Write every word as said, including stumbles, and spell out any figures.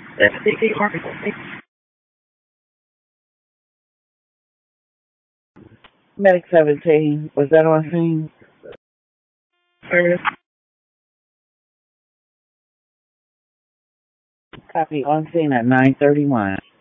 That's a big article. Medic seventeen, was that on scene? Service. Copy on scene at nine thirty-one.